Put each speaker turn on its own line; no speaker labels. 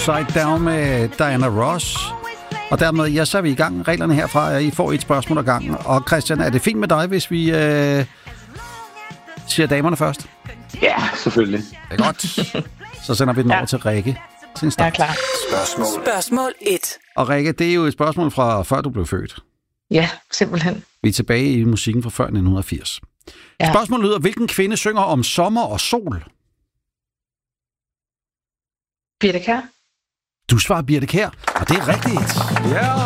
Upside Down med Diana Ross. Og dermed, så er vi i gang. Reglerne herfra er, I får et spørgsmål ad gangen. Og Christian, er det fint med dig, hvis vi siger damerne først?
Ja, selvfølgelig.
Det er godt. Så sender vi den over til Rikke.
Jeg er klar.
Spørgsmål 1.
Og Rikke, det er jo et spørgsmål fra før du blev født.
Ja, simpelthen.
Vi er tilbage i musikken fra før 1980. Ja. Spørgsmålet lyder, hvilken kvinde synger om sommer og sol?
Birthe Kjær.
Du svarer Birthe Kjær, og det er rigtigt. Ja!